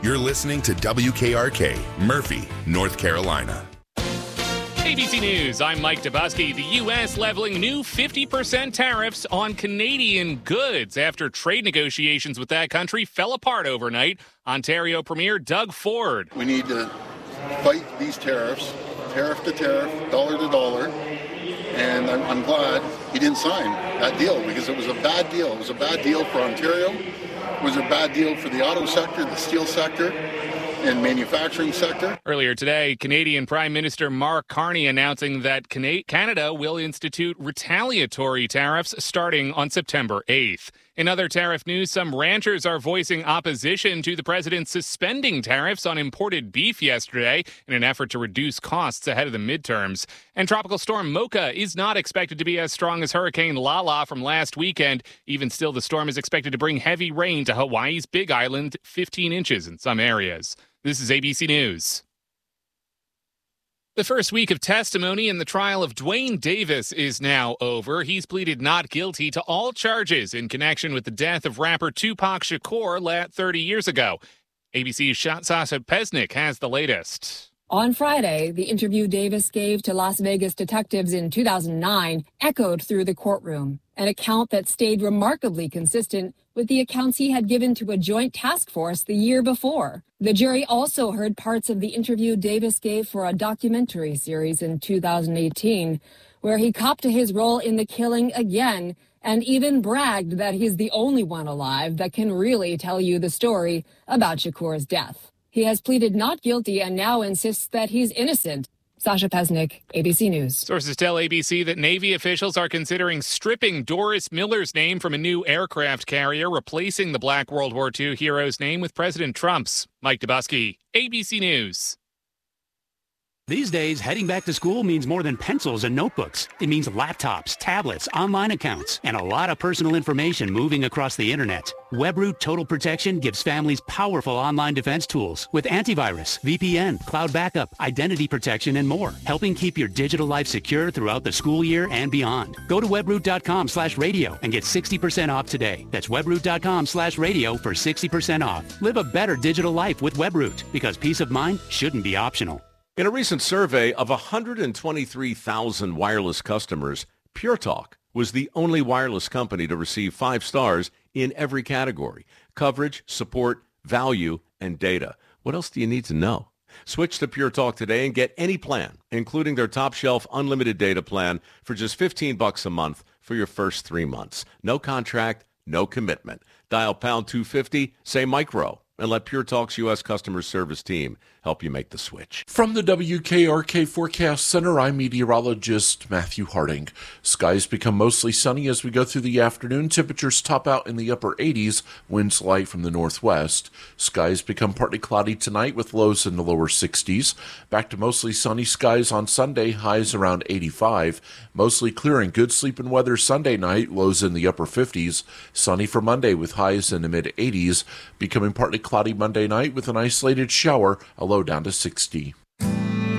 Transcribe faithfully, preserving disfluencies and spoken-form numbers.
You're listening to W K R K, Murphy, North Carolina. A B C News, I'm Mike Dubusky. The U S leveling new fifty percent tariffs on Canadian goods after trade negotiations with that country fell apart overnight. Ontario Premier Doug Ford. We need to fight these tariffs, tariff to tariff, dollar to dollar, and I'm, I'm glad he didn't sign that deal because it was a bad deal. It was a bad deal for Ontario. It was a bad deal for the auto sector, the steel sector, and manufacturing sector. Earlier today, Canadian Prime Minister Mark Carney announcing that Canada will institute retaliatory tariffs starting on September eighth. In other tariff news, some ranchers are voicing opposition to the president suspending tariffs on imported beef yesterday in an effort to reduce costs ahead of the midterms. And Tropical Storm Mocha is not expected to be as strong as Hurricane Lala from last weekend. Even still, the storm is expected to bring heavy rain to Hawaii's Big Island, fifteen inches in some areas. This is A B C News. The first week of testimony in the trial of Dwayne Davis is now over. He's pleaded not guilty to all charges in connection with the death of rapper Tupac Shakur thirty years ago. A B C's Sasha Pesnick has the latest. On Friday, the interview Davis gave to Las Vegas detectives in two thousand nine echoed through the courtroom, an account that stayed remarkably consistent with the accounts he had given to a joint task force the year before. The jury also heard parts of the interview Davis gave for a documentary series in two thousand eighteen, where he copped to his role in the killing again and even bragged that he's the only one alive that can really tell you the story about Shakur's death. He has pleaded not guilty and now insists that he's innocent. Sasha Pesnick, A B C News. Sources tell A B C that Navy officials are considering stripping Doris Miller's name from a new aircraft carrier, replacing the Black World War Two hero's name with President Trump's. Mike Dubusky, A B C News. These days, heading back to school means more than pencils and notebooks. It means laptops, tablets, online accounts, and a lot of personal information moving across the internet. WebRoot Total Protection gives families powerful online defense tools with antivirus, V P N, cloud backup, identity protection, and more, helping keep your digital life secure throughout the school year and beyond. Go to webroot.com slash radio and get sixty percent off today. That's webroot.com slash radio for sixty percent off. Live a better digital life with WebRoot, because peace of mind shouldn't be optional. In a recent survey of one hundred twenty-three thousand wireless customers, Pure Talk was the only wireless company to receive five stars in every category: coverage, support, value, and data. What else do you need to know? Switch to Pure Talk today and get any plan, including their top shelf unlimited data plan, for just fifteen bucks a month for your first three months. No contract, no commitment. Dial pound two fifty, say micro, and let Pure Talk's U S customer service team help you make the switch. From the W K R K Forecast Center, I'm meteorologist Matthew Harding. Skies become mostly sunny as we go through the afternoon. Temperatures top out in the upper eighties, winds light from the northwest. Skies become partly cloudy tonight with lows in the lower sixties. Back to mostly sunny skies on Sunday, highs around eighty-five. Mostly clear and good sleeping weather Sunday night, lows in the upper fifties. Sunny for Monday with highs in the mid-eighties. Becoming partly cloudy Monday night with an isolated shower, a low down to sixty.